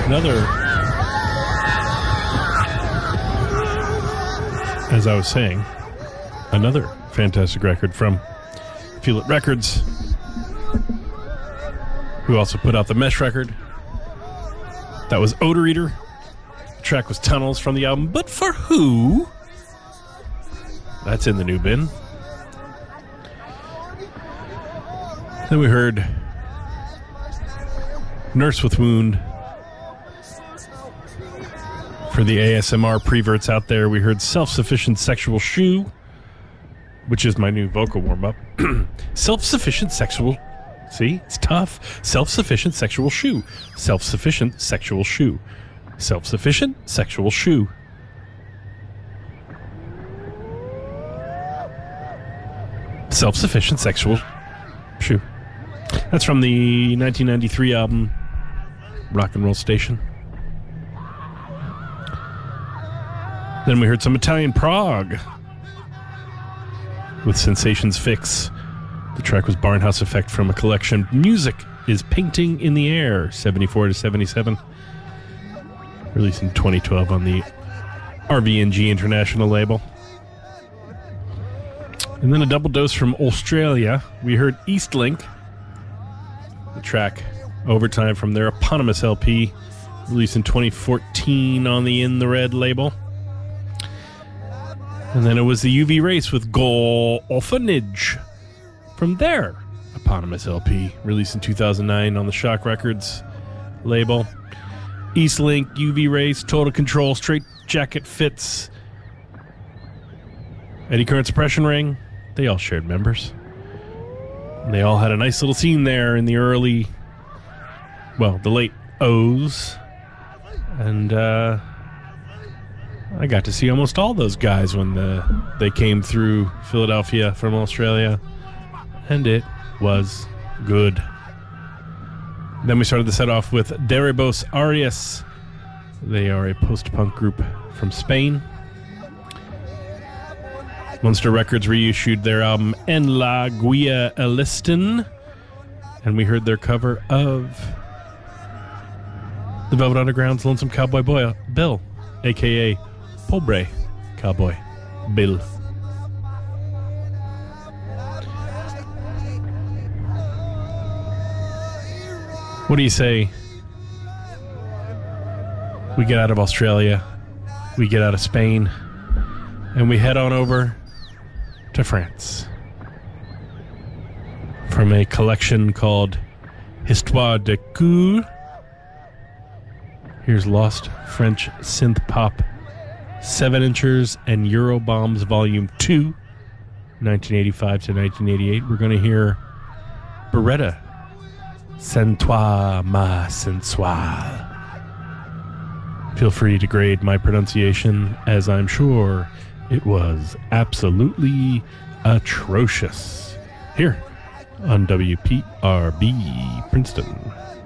As I was saying, another fantastic record from Feel It Records, who also put out the Mesh record. That was Odor Eater. The track was Tunnels from the album But For Who? That's in the new bin. Then we heard Nurse with Wound. For the ASMR preverts out there, we heard Self-Sufficient Sexual Shoe, which is my new vocal warm-up. Self-Sufficient Sexual... See? It's tough. Self-Sufficient Sexual Shoe. Self-Sufficient Sexual Shoe. Self-Sufficient Sexual Shoe. Self-Sufficient Sexual Shoe. That's from the 1993 album Rock and Roll Station. Then we heard some Italian prog with Sensations Fix. The track was Barnhouse Effect from a collection Music is Painting in the Air, 74 to 77. Released in 2012 on the RVNG International label. And then a double dose from Australia. We heard Eastlink, the track Overtime from their eponymous LP, released in 2014 on the In the Red label. And then it was the UV Race with Goal Orphanage from their eponymous LP, released in 2009 on the Shock Records label. Eastlink, UV Race, Total Control, Straight Jacket Fits, Eddie Current Suppression Ring. They all shared members. And they all had a nice little scene there in the the late O's. And I got to see almost all those guys when they came through Philadelphia from Australia. And it was good. Then we started the set off with Derribos Arias. They are a post-punk group from Spain. Monster Records reissued their album En la Guia Elistin, and we heard their cover of the Velvet Underground's Lonesome Cowboy Bill, a.k.a. Pobre Cowboy Bill. What do you say? We get out of Australia, we get out of Spain, and we head on over to France. From a collection called Histoire de Coeur, here's Lost French Synth Pop 7-inchers and Eurobombs Volume 2, 1985 to 1988. We're going to hear Beretta, Sens-toi ma sensuale. Feel free to grade my pronunciation, as I'm sure it was absolutely atrocious. Here on WPRB Princeton.